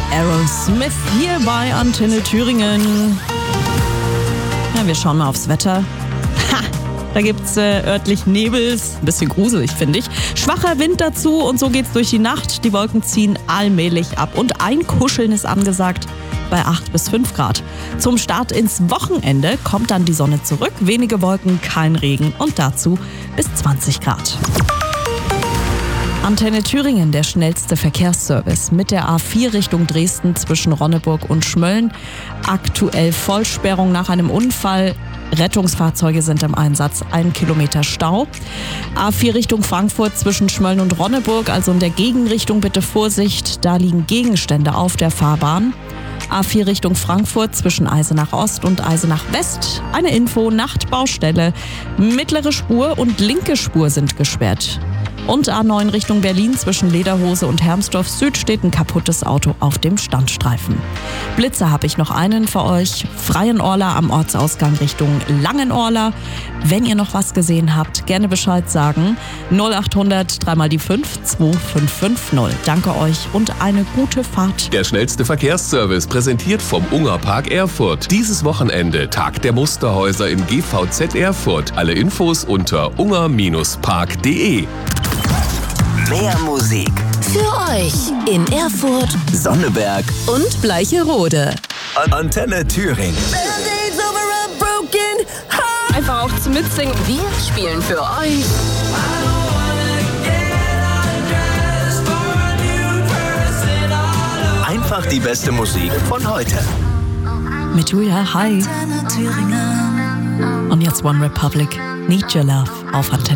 Aerosmith hier bei Antenne Thüringen. Ja, wir schauen mal aufs Wetter. Da gibt's örtlich Nebel, ein bisschen gruselig, finde ich. Schwacher Wind dazu und so geht's durch die Nacht. Die Wolken ziehen allmählich ab und Einkuscheln ist angesagt bei 8 bis 5 Grad. Zum Start ins Wochenende kommt dann die Sonne zurück. Wenige Wolken, kein Regen und dazu bis 20 Grad. Antenne Thüringen, der schnellste Verkehrsservice mit der A4 Richtung Dresden zwischen Ronneburg und Schmölln. Aktuell Vollsperrung nach einem Unfall. Rettungsfahrzeuge sind im Einsatz, 1 Kilometer Stau. A4 Richtung Frankfurt zwischen Schmölln und Ronneburg, also in der Gegenrichtung bitte Vorsicht, da liegen Gegenstände auf der Fahrbahn. A4 Richtung Frankfurt zwischen Eisenach Ost und Eisenach West. Eine Info, Nachtbaustelle. Mittlere Spur und linke Spur sind gesperrt. Und A9 Richtung Berlin zwischen Lederhose und Hermsdorf Süd steht ein kaputtes Auto auf dem Standstreifen. Blitze habe ich noch einen für euch. Freienorla am Ortsausgang Richtung Langenorla. Wenn ihr noch was gesehen habt, gerne Bescheid sagen. 0800 3 mal die 5 2550. Danke euch und eine gute Fahrt. Der schnellste Verkehrsservice präsentiert vom Ungerpark Erfurt. Dieses Wochenende Tag der Musterhäuser im GVZ Erfurt. Alle Infos unter unger-park.de. Mehr Musik für euch in Erfurt, Sonneberg und Bleicherode. Antenne Thüringen. Einfach auch zum Mitsingen. Wir spielen für euch einfach die beste Musik von heute. Mit Julia, hi. Und jetzt One Republic, Need Your Love auf Antenne.